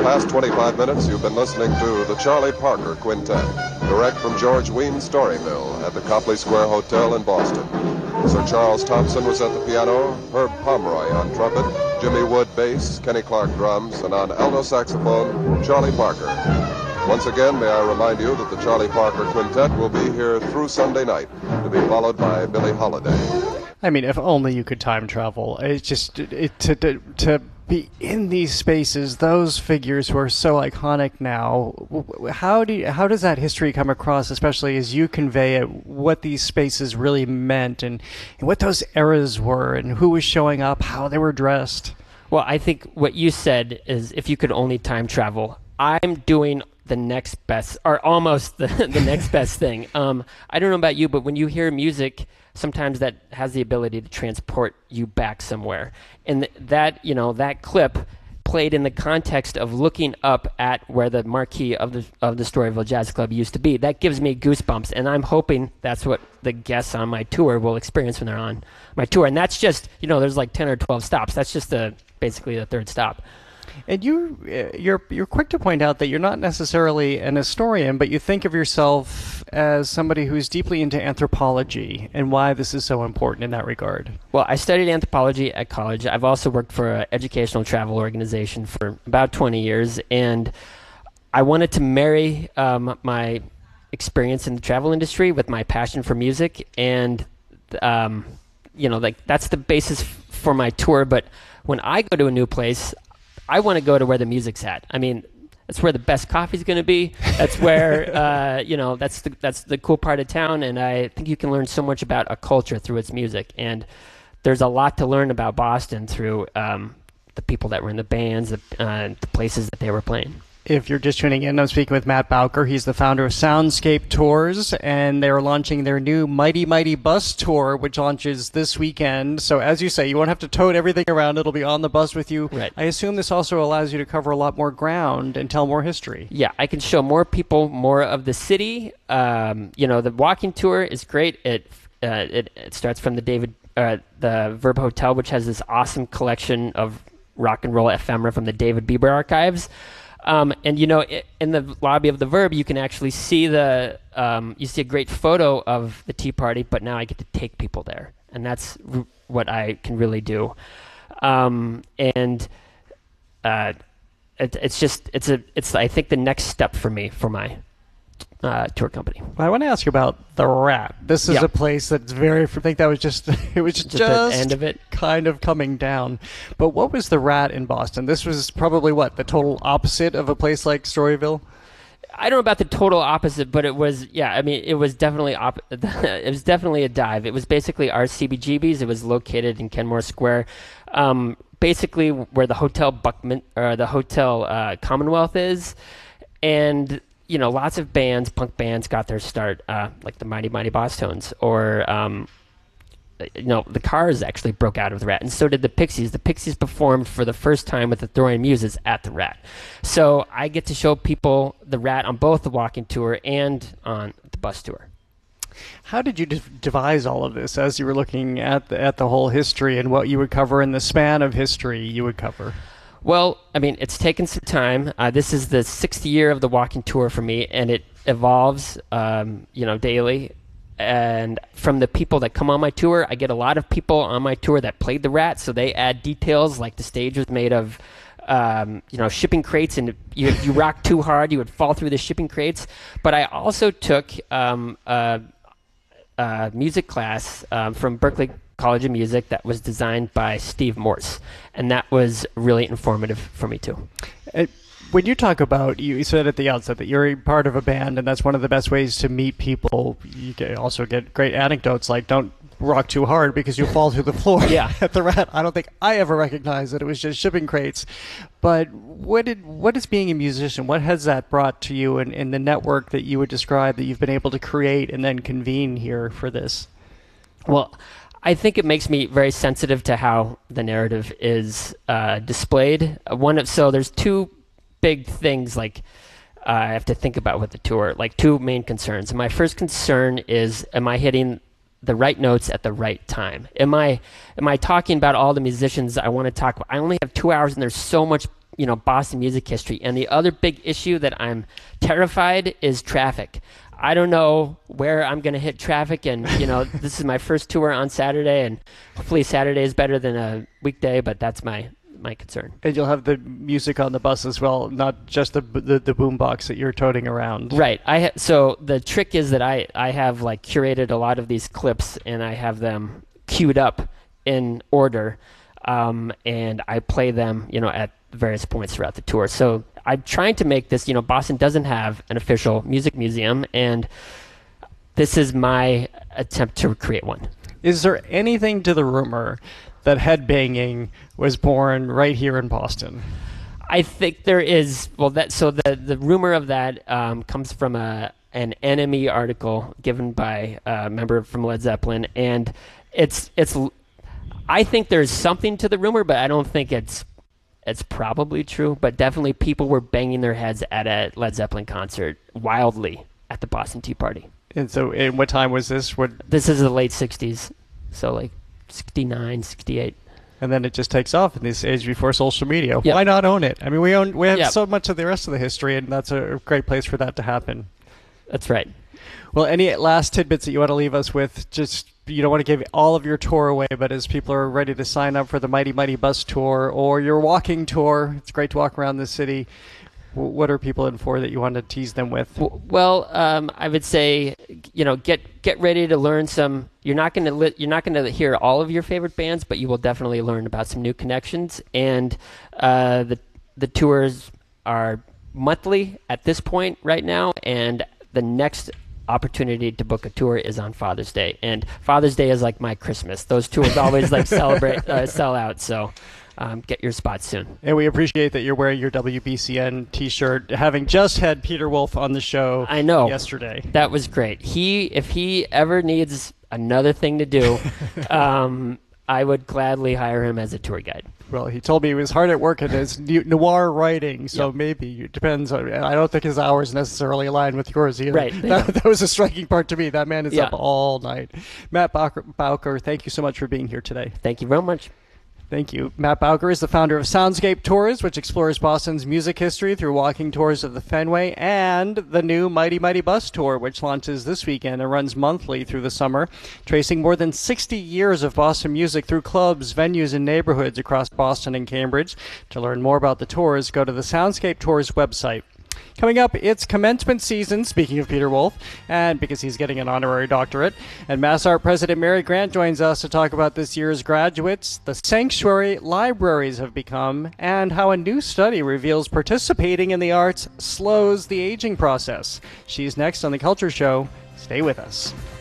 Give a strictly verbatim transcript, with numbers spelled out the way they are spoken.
past twenty-five minutes, you've been listening to the Charlie Parker Quintet, direct from George Weins' Storyville at the Copley Square Hotel in Boston. Sir Charles Thompson was at the piano, Herb Pomeroy on trumpet, Jimmy Wood bass, Kenny Clark drums, and on alto saxophone, Charlie Parker. Once again, may I remind you that the Charlie Parker Quintet will be here through Sunday night, to be followed by Billie Holiday. I mean, if only you could time travel. It's just it, to, to to be in these spaces. Those figures who are so iconic now. How do you, how does that history come across, especially as you convey it, what these spaces really meant and, and what those eras were and who was showing up, how they were dressed? Well, I think what you said is if you could only time travel. I'm doing the next best, or almost the, the next best thing. Um, I don't know about you, but when you hear music, sometimes that has the ability to transport you back somewhere. And th- that, you know, that clip played in the context of looking up at where the marquee of the of the Storyville Jazz Club used to be. That gives me goosebumps, and I'm hoping that's what the guests on my tour will experience when they're on my tour. And that's just, you know, there's like ten or twelve stops. That's just the basically the third stop. And you, you're you're quick to point out that you're not necessarily an historian, but you think of yourself as somebody who's deeply into anthropology and why this is so important in that regard. Well, I studied anthropology at college. I've also worked for an educational travel organization for about twenty years, and I wanted to marry um, my experience in the travel industry with my passion for music, and um, you know, like that's the basis f- for my tour. But when I go to a new place, I want to go to where the music's at. I mean, that's where the best coffee's going to be. That's where, uh, you know, that's the, that's the cool part of town. And I think you can learn so much about a culture through its music. And there's a lot to learn about Boston through um, the people that were in the bands, the, uh, the places that they were playing. If you're just tuning in, I'm speaking with Matt Bowker. He's the founder of Soundscape Tours, and they're launching their new Mighty Mighty Bus Tour, which launches this weekend. So as you say, you won't have to tote everything around. It'll be on the bus with you. Right. I assume this also allows you to cover a lot more ground and tell more history. Yeah, I can show more people more of the city. Um, you know, the walking tour is great. It uh, it, it starts from the David, uh, the Verb Hotel, which has this awesome collection of rock and roll ephemera from the David Bieber archives. Um, and, you know, in the lobby of the Verb, you can actually see the, um, you see a great photo of the Tea Party, but now I get to take people there. And that's r- what I can really do. Um, and uh, it, it's just, it's a, it's, I think, the next step for me, for my uh, tour company. Well, I want to ask you about the Rat. This is yeah. a place that's very, I think that was just, it was just, just the end of it. Kind of coming down. But what was the Rat in Boston? This was probably what, the total opposite of a place like Storyville? I don't know about the total opposite, but it was, yeah, I mean, it was definitely, op- it was definitely a dive. It was basically our C B G B's. It was located in Kenmore Square, um, basically where the Hotel Buckman, or the Hotel uh, Commonwealth is. And, you know, lots of bands, punk bands got their start, uh, like the Mighty Mighty Bosstones, or, um, you know, the Cars actually broke out of the Rat, and so did the Pixies. The Pixies performed for the first time with the Thorium Muses at the Rat. So I get to show people the Rat on both the walking tour and on the bus tour. How did you de- devise all of this as you were looking at the, at the whole history and what you would cover in the span of history you would cover? Well, I mean, it's taken some time. Uh, this is the sixth year of the walking tour for me, and it evolves, um, you know, daily. And from the people that come on my tour, I get a lot of people on my tour that played the Rat, so they add details like the stage was made of, um, you know, shipping crates, and you, if you rocked too hard, you would fall through the shipping crates. But I also took um, a, a music class um, from Berklee College of Music that was designed by Steve Morse, and that was really informative for me too. It, when you talk about, you said at the outset that you're a part of a band, and that's one of the best ways to meet people. You can also get great anecdotes like don't rock too hard because you'll fall through the floor. Yeah. At the Rat. I don't think I ever recognized that it was just shipping crates. But what did what is being a musician? What has that brought to you in, in the network that you would describe that you've been able to create and then convene here for this? Well, I think it makes me very sensitive to how the narrative is uh, displayed. Uh, one of so there's two big things like uh, I have to think about with the tour, like two main concerns. My first concern is, am I hitting the right notes at the right time? Am I am I talking about all the musicians I want to talk about? I only have two hours, and there's so much you know, Boston music history. And the other big issue that I'm terrified is traffic. I don't know where I'm going to hit traffic, and, you know, this is my first tour on Saturday, and hopefully Saturday is better than a weekday, but that's my my concern. And you'll have the music on the bus as well, not just the the, the boom box that you're toting around. Right. I ha- so the trick is that I, I have like curated a lot of these clips, and I have them queued up in order, um, and I play them, you know, at various points throughout the tour. So I'm trying to make this, you know, Boston doesn't have an official music museum, and this is my attempt to create one. Is there anything to the rumor that headbanging was born right here in Boston? I think there is. Well, that so the the rumor of that um, comes from a an N M E article given by a member from Led Zeppelin, and it's it's. I think there's something to the rumor, but I don't think it's it's probably true. But definitely, people were banging their heads at a Led Zeppelin concert wildly at the Boston Tea Party. And so, and what time was this? What? This is the late sixties, so like sixty-nine, sixty-eight. And then it just takes off in this age before social media. Yep. Why not own it? I mean, we own we have Yep. so much of the rest of the history, and that's a great place for that to happen. That's right. Well, any last tidbits that you want to leave us with? Just, you don't want to give all of your tour away, but as people are ready to sign up for the Mighty Mighty Bus Tour or your walking tour, it's great to walk around the city. What are people in for that you want to tease them with? Well, um, I would say, you know, get get ready to learn some. You're not going to li- you're not going to hear all of your favorite bands, but you will definitely learn about some new connections. And uh, the the tours are monthly at this point right now, and the next opportunity to book a tour is on Father's Day. And Father's Day is like my Christmas. Those tours always like celebrate uh, sell out. So. Um, get your spots soon. And we appreciate that you're wearing your W B C N T-shirt, having just had Peter Wolf on the show. I know. Yesterday. That was great. He, if he ever needs another thing to do, um, I would gladly hire him as a tour guide. Well, he told me he was hard at work at his noir writing, so Yep. maybe it depends. On, I don't think his hours necessarily align with yours either. Right. That, that was a striking part to me. That man is Yeah. up all night. Matt Bowker, Bowker, thank you so much for being here today. Thank you very much. Thank you. Matt Bowker is the founder of Soundscape Tours, which explores Boston's music history through walking tours of the Fenway, and the new Mighty Mighty Bus Tour, which launches this weekend and runs monthly through the summer, tracing more than sixty years of Boston music through clubs, venues, and neighborhoods across Boston and Cambridge. To learn more about the tours, go to the Soundscape Tours website. Coming up, it's commencement season, speaking of Peter Wolf, and because he's getting an honorary doctorate. And MassArt President Mary Grant joins us to talk about this year's graduates, the sanctuary libraries have become, and how a new study reveals participating in the arts slows the aging process. She's next on The Culture Show. Stay with us.